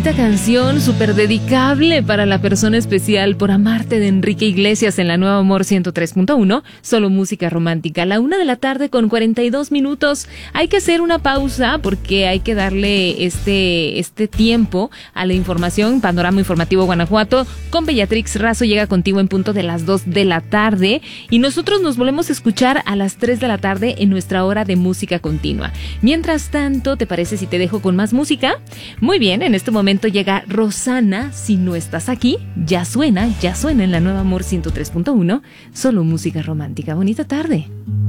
bonita canción, súper dedicable para la persona especial, Por amarte, de Enrique Iglesias, en la Nueva Amor 103.1, solo música romántica. 1:42 PM. Hay que hacer una pausa porque hay que darle este tiempo a la información. Panorama Informativo Guanajuato con Bellatrix Razo llega contigo en punto de las 2 de la tarde y nosotros nos volvemos a escuchar a las 3 de la tarde en nuestra hora de música continua. Mientras tanto, ¿te parece si te dejo con más música? Muy bien, en este momento llega Rosana, Si no estás aquí. Ya suena en la Nueva Amor 103.1, solo música romántica. Bonita tarde.